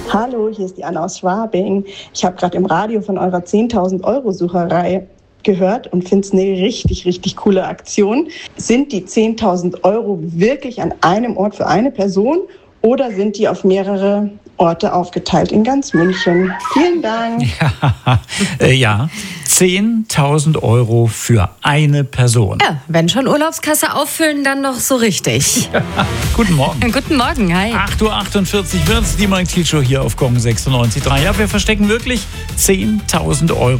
Hallo, hier ist die Anna aus Schwabing. Ich habe gerade im Radio von eurer 10.000-Euro-Sucherei gehört und finde es eine richtig, richtig coole Aktion. Sind die 10.000 Euro wirklich an einem Ort für eine Person oder sind die auf mehrere Orte aufgeteilt in ganz München? Vielen Dank. Ja, 10.000 Euro für eine Person. Ja, wenn schon Urlaubskasse auffüllen, dann doch so richtig. Guten Morgen. Guten Morgen, hi. 8.48 Uhr wird's, die Mike Thiel Show hier auf Gong 96.3. Ja, wir verstecken wirklich 10.000 Euro.